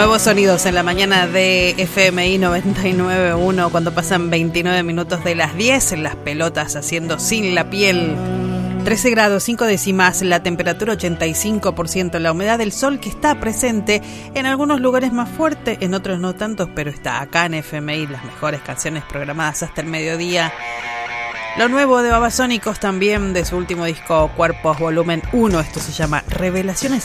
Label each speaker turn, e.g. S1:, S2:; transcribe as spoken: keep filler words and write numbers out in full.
S1: Nuevos sonidos en la mañana de F M I noventa y nueve punto uno cuando pasan veintinueve minutos de las diez, las pelotas haciendo Sin la Piel. trece grados cinco décimas, la temperatura ochenta y cinco por ciento, la humedad del sol que está presente en algunos lugares más fuerte, en otros no tantos, pero está acá en F M I, las mejores canciones programadas hasta el mediodía. Lo nuevo de Babasónicos también, de su último disco Cuerpos Volumen uno, esto se llama Revelaciones